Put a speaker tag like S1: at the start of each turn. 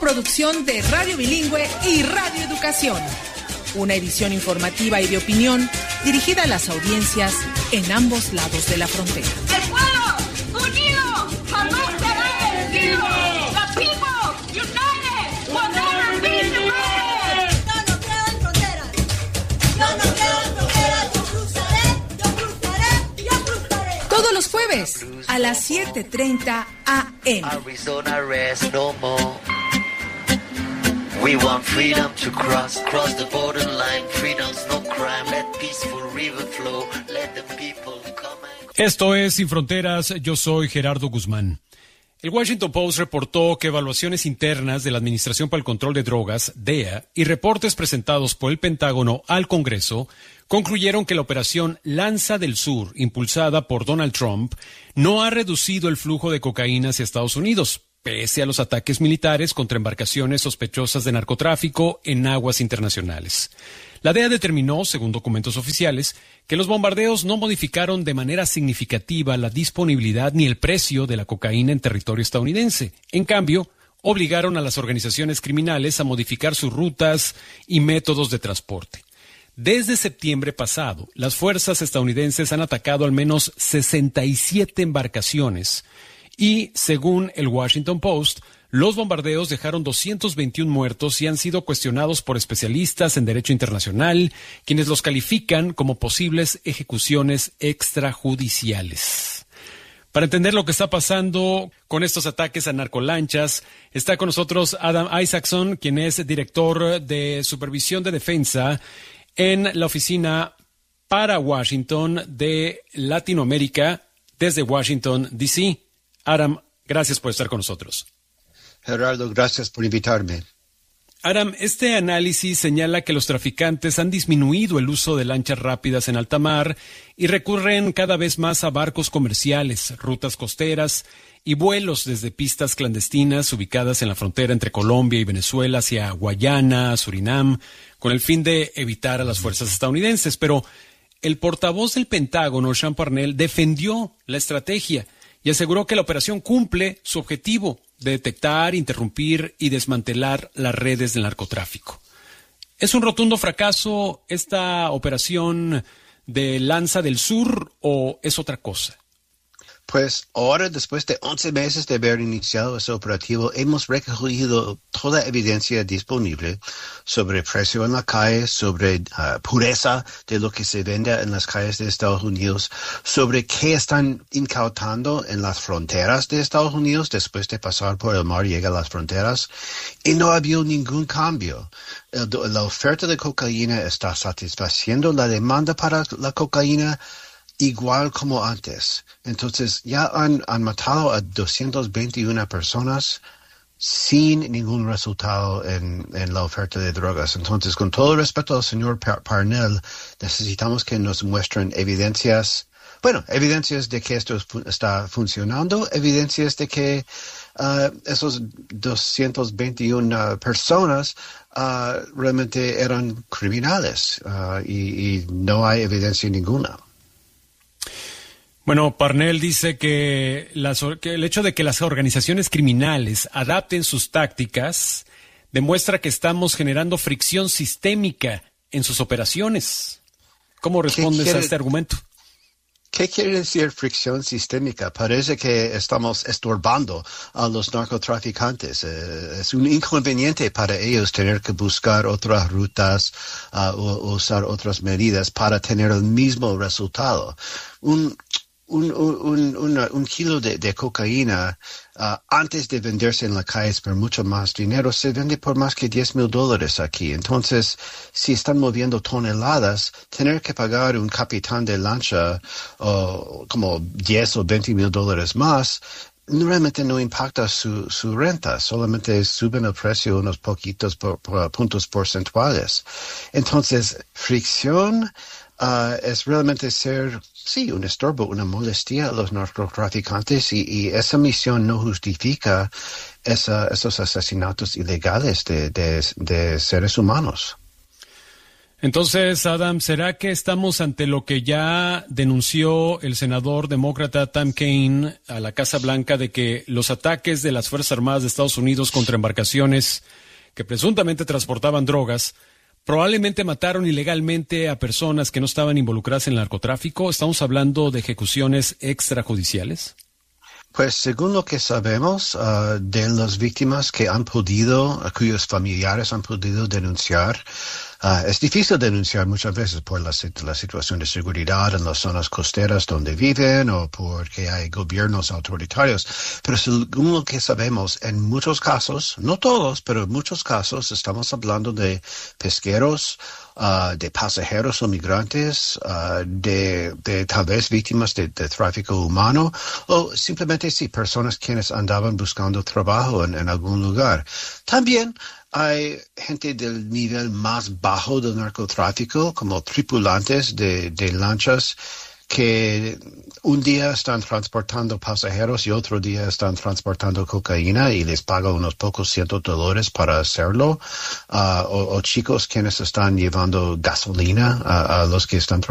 S1: producción de Radio Bilingüe y Radio Educación. Una edición informativa y de opinión dirigida a las audiencias en ambos lados de la frontera.
S2: ¡El pueblo unido jamás será vencido! ¡The people united will never be defeated!
S3: No nos quedan fronteras. No nos quedan fronteras. Yo cruzaré.
S1: Todos los jueves a las 7:30 a.m.
S4: Arizona rest no more. We want freedom to cross the borderline. Freedom's no crime. Let peaceful river flow. Let the people come and...
S5: Esto es Sin Fronteras. Yo soy Gerardo Guzmán. El Washington Post reportó que evaluaciones internas de la Administración para el Control de Drogas, DEA, y reportes presentados por el Pentágono al Congreso concluyeron que la operación Lanza del Sur, impulsada por Donald Trump, no ha reducido el flujo de cocaína hacia Estados Unidos, pese a los ataques militares contra embarcaciones sospechosas de narcotráfico en aguas internacionales. La DEA determinó, según documentos oficiales, que los bombardeos no modificaron de manera significativa la disponibilidad ni el precio de la cocaína en territorio estadounidense. En cambio, obligaron a las organizaciones criminales a modificar sus rutas y métodos de transporte. Desde septiembre pasado, las fuerzas estadounidenses han atacado al menos 67 embarcaciones y, según el Washington Post, los bombardeos dejaron 221 muertos y han sido cuestionados por especialistas en derecho internacional, quienes los califican como posibles ejecuciones extrajudiciales. Para entender lo que está pasando con estos ataques a narcolanchas, está con nosotros Adam Isaacson, quien es director de Supervisión de Defensa en la Oficina para Washington de Latinoamérica desde Washington, D.C. Adam, gracias por estar con nosotros.
S6: Gerardo, gracias por invitarme.
S5: Adam, este análisis señala que los traficantes han disminuido el uso de lanchas rápidas en alta mar y recurren cada vez más a barcos comerciales, rutas costeras y vuelos desde pistas clandestinas ubicadas en la frontera entre Colombia y Venezuela hacia Guayana, Surinam, con el fin de evitar a las fuerzas estadounidenses. Pero el portavoz del Pentágono, Sean Parnell, defendió la estrategia y aseguró que la operación cumple su objetivo de detectar, interrumpir y desmantelar las redes del narcotráfico. ¿Es un rotundo fracaso esta operación de Lanza del Sur o es otra cosa?
S6: Pues ahora, después de 11 meses de haber iniciado ese operativo, hemos recogido toda evidencia disponible sobre precio en la calle, sobre pureza de lo que se vende en las calles de Estados Unidos, sobre qué están incautando en las fronteras de Estados Unidos después de pasar por el mar, llega a las fronteras, y no ha habido ningún cambio. La oferta de cocaína está satisfaciendo la demanda para la cocaína igual como antes. Entonces ya han matado a 221 personas sin ningún resultado en la oferta de drogas. Entonces, con todo el respeto al señor Parnell, necesitamos que nos muestren evidencias de que esto está funcionando, evidencias de que esos 221 personas realmente eran criminales y no hay evidencia ninguna.
S5: Bueno, Parnell dice que el hecho de que las organizaciones criminales adapten sus tácticas demuestra que estamos generando fricción sistémica en sus operaciones. ¿Cómo respondes a este argumento?
S6: ¿Qué quiere decir fricción sistémica? Parece que estamos estorbando a los narcotraficantes. Es un inconveniente para ellos tener que buscar otras rutas o usar otras medidas para tener el mismo resultado. Un kilo de cocaína antes de venderse en la calle por mucho más dinero se vende por más que $10,000 aquí. Entonces, si están moviendo toneladas, tener que pagar un capitán de lancha como $10 o $20,000 más realmente no impacta su renta, solamente suben el precio unos poquitos puntos porcentuales. Entonces, fricción es realmente ser, sí, un estorbo, una molestia a los narcotraficantes y esa misión no justifica esos asesinatos ilegales de seres humanos.
S5: Entonces, Adam, ¿será que estamos ante lo que ya denunció el senador demócrata Tim Kaine a la Casa Blanca de que los ataques de las Fuerzas Armadas de Estados Unidos contra embarcaciones que presuntamente transportaban drogas probablemente mataron ilegalmente a personas que no estaban involucradas en el narcotráfico? ¿Estamos hablando de ejecuciones extrajudiciales?
S6: Pues según lo que sabemos de las víctimas que han podido, cuyos familiares han podido denunciar, es difícil denunciar muchas veces por la situación de seguridad en las zonas costeras donde viven o porque hay gobiernos autoritarios. Pero según lo que sabemos, en muchos casos, no todos, pero en muchos casos estamos hablando de pesqueros, de pasajeros o migrantes, de tal vez víctimas de tráfico humano o simplemente sí, personas quienes andaban buscando trabajo en algún lugar. También hay gente del nivel más bajo del narcotráfico, como tripulantes de lanchas que un día están transportando pasajeros y otro día están transportando cocaína y les pagan unos pocos $100 para hacerlo, o chicos quienes están llevando gasolina a los que están